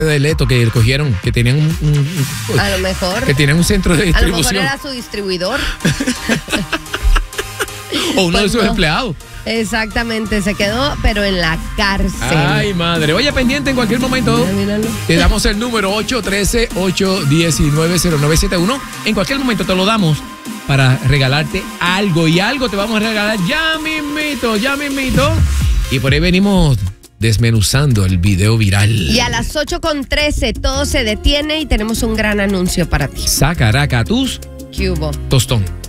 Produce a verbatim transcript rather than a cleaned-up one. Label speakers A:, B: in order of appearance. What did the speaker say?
A: de Leto que cogieron, que tenían un, un, un
B: a lo mejor
A: que tenían un centro de distribución.
B: A lo mejor era su distribuidor.
A: O uno
B: pues
A: de sus
B: no.
A: empleados.
B: Exactamente, se quedó, pero en la cárcel.
A: Ay, madre. Oye, pendiente en cualquier momento.
B: Mira, míralo.
A: Te damos el número ocho uno tres, ocho uno nueve, cero nueve siete uno. En cualquier momento te lo damos para regalarte algo. Y algo te vamos a regalar ya mismito, ya mismito. Y por ahí venimos desmenuzando el video viral.
B: Y a las ocho con trece todo se detiene y tenemos un gran anuncio para ti.
A: Sacaracatus
B: ¿Qué hubo?
A: Tostón.